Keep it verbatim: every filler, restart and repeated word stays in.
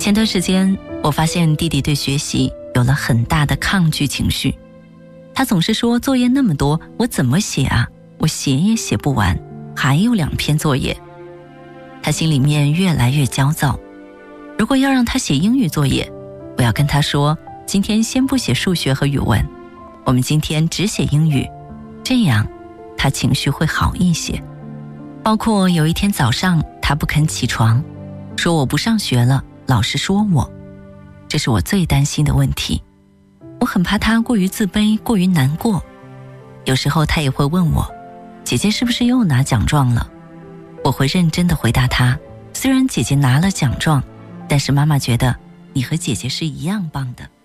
前段时间我发现弟弟对学习有了很大的抗拒情绪，他总是说作业那么多，我怎么写啊？我写也写不完，还有两篇作业。他心里面越来越焦躁。如果要让他写英语作业，我要跟他说，今天先不写数学和语文，我们今天只写英语，这样他情绪会好一些。包括有一天早上他不肯起床，说我不上学了，老师说我，这是我最担心的问题。我很怕他过于自卑，过于难过。有时候他也会问我，姐姐是不是又拿奖状了？我会认真地回答他，虽然姐姐拿了奖状，但是妈妈觉得你和姐姐是一样棒的。